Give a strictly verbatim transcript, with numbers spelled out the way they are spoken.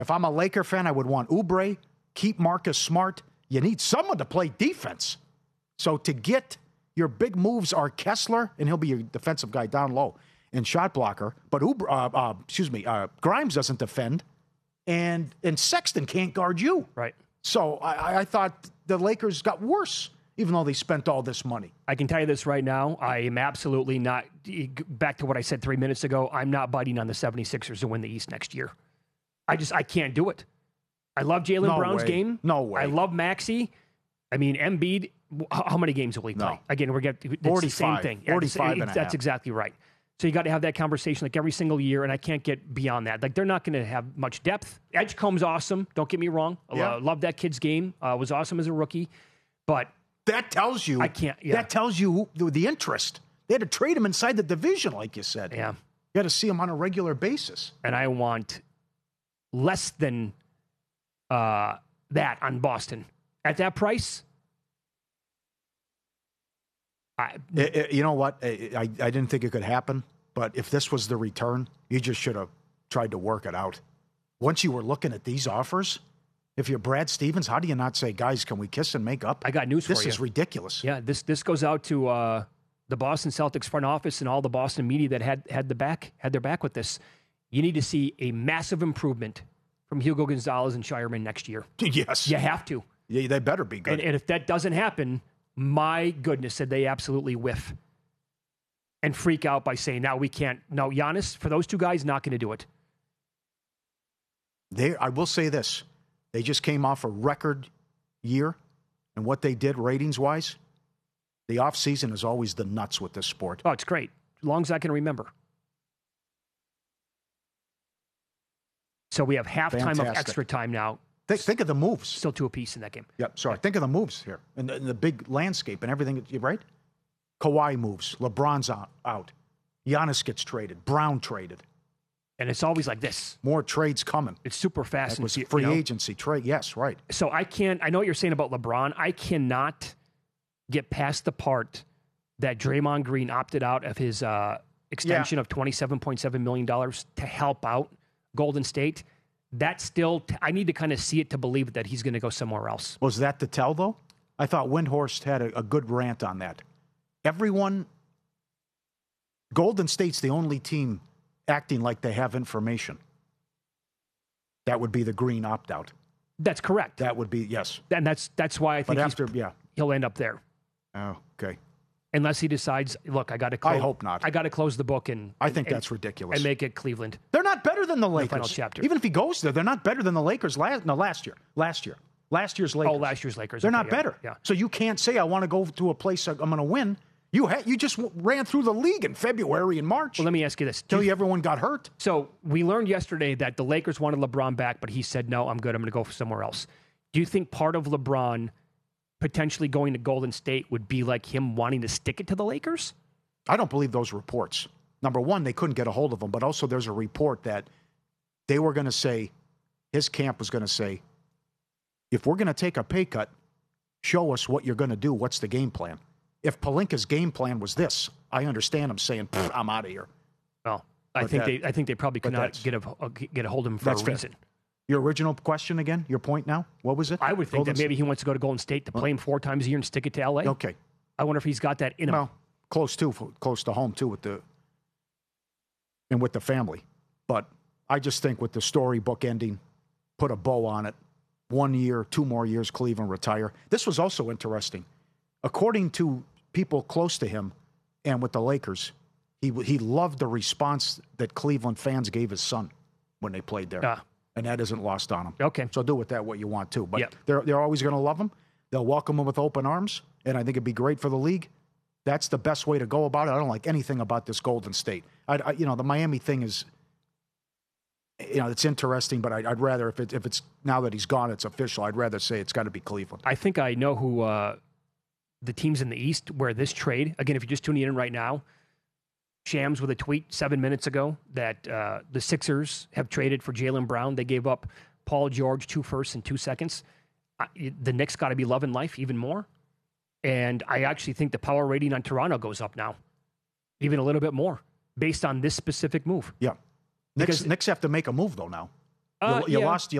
If I'm a Laker fan, I would want Oubre, keep Marcus Smart. You need someone to play defense. So to get your big moves are Kessler, and he'll be your defensive guy down low and shot blocker. But Oubre, uh, uh, excuse me, uh, Grimes doesn't defend, and and Sexton can't guard you. Right. So I, I thought the Lakers got worse, even though they spent all this money. I can tell you this right now. I am absolutely not, back to what I said three minutes ago, I'm not biting on the 76ers to win the East next year. I just, I can't do it. I love Jaylen No Brown's way. game. No way. I love Maxey. I mean, Embiid, how, how many games will he play? No. Again, we're getting, it's forty-five. the same thing. forty-five it's, and a That's half. exactly right. So you got to have that conversation like every single year, and I can't get beyond that. Like, they're not going to have much depth. Edgecombe's awesome. Don't get me wrong. Yeah. Uh, love that kid's game. Uh, was awesome as a rookie. But that tells you. I can't, yeah. That tells you the, the interest. They had to trade him inside the division, like you said. Yeah. You got to see him on a regular basis. And I want less than uh, that on Boston. At that price, I, It, it, you know what? I, I, I didn't think it could happen, but if this was the return, you just should have tried to work it out. Once you were looking at these offers, if you're Brad Stevens, how do you not say, guys, can we kiss and make up? I got news for This you. is ridiculous. Yeah, this this goes out to uh, the Boston Celtics front office and all the Boston media that had had the back had their back with this. You need to see a massive improvement from Hugo Gonzalez and Shireman next year. Yes. You have to. Yeah, they better be good. And, and if that doesn't happen, my goodness, said they absolutely whiff and freak out by saying, now we can't. No, Giannis, for those two guys, not going to do it. They, I will say this. They just came off a record year, and what they did ratings-wise, the offseason is always the nuts with this sport. Oh, it's great. As long as I can remember. So we have halftime of Fantastic. extra time now. Think, think of the moves. Still two apiece in that game. Yep, sorry. Think of the moves here and the, and the big landscape and everything, right? Kawhi moves. LeBron's out. out. Giannis gets traded. Brown traded. And it's always like this. More trades coming. It's super fast. That and was you free know. agency trade. Yes, right. So I can't, I know what you're saying about LeBron. I cannot get past the part that Draymond Green opted out of his uh, extension Yeah. of twenty-seven point seven million dollars to help out Golden State. That still, I need to kind of see it to believe that he's going to go somewhere else. Was that the tell, though? I thought Windhorst had a, a good rant on that. Everyone, Golden State's the only team acting like they have information. That would be the Green opt-out. That's correct. That would be, yes. And that's that's why I think But he's, after, yeah. he'll end up there. Oh, okay. Unless he decides, look, I got to close. I hope not. I got to close the book and I think and, that's ridiculous. and make it Cleveland. They're not better than the Lakers. final chapter. Even if he goes there, they're not better than the Lakers last, no, last year. Last year. Last year's Lakers. Oh, last year's Lakers. They're Okay, not yeah, better. Yeah. So you can't say, I want to go to a place I'm going to win. You ha- you just w- ran through the league in February and March. Well, let me ask you this. Do Till you- everyone got hurt. So we learned yesterday that the Lakers wanted LeBron back, but he said, no, I'm good. I'm going to go for somewhere else. Do you think part of LeBron potentially going to Golden State would be like him wanting to stick it to the Lakers? I don't believe those reports. Number one, they couldn't get a hold of him, but also there's a report that they were going to say, his camp was going to say, if we're going to take a pay cut, show us what you're going to do. What's the game plan? If Pelinka's game plan was this, I understand him saying, I'm out of here. Well, I But think that- they I think they probably could but not that's- get a, get a hold of him for That's a fair. reason. Your original question again? Your point now? What was it? I would think Golden that maybe he wants to go to Golden State to play him four times a year and stick it to L A. Okay. I wonder if he's got that in him. Well, close to close to home too with the and with the family. But I just think with the storybook ending, put a bow on it. One year, two more years, Cleveland retire. This was also interesting. According to people close to him and with the Lakers, he he loved the response that Cleveland fans gave his son when they played there. Ah. And that isn't lost on him. Okay. So do with that what you want too. But Yep. they're they're always going to love him. They'll welcome him with open arms, and I think it'd be great for the league. That's the best way to go about it. I don't like anything about this Golden State. I, I you know, the Miami thing is, you know, it's interesting, but I'd, I'd rather if it if it's now that he's gone, it's official. I'd rather say it's got to be Cleveland. I think I know who uh, the teams in the East where this trade, again, if you're just tuning in right now, Shams with a tweet seven minutes ago that uh, the Sixers have traded for Jaylen Brown. They gave up Paul George, two firsts and two seconds. I, the Knicks got to be loving life even more. And I actually think the power rating on Toronto goes up now, even a little bit more, based on this specific move. Yeah. Because- Knicks, Knicks have to make a move, though, now. Uh, you, you yeah. lost. You